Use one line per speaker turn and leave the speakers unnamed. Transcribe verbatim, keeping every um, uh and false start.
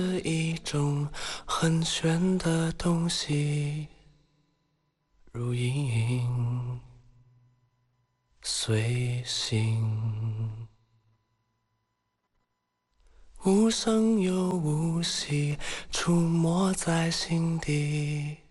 一种很玄的东西，如影随形，无声又无息，出没在心底。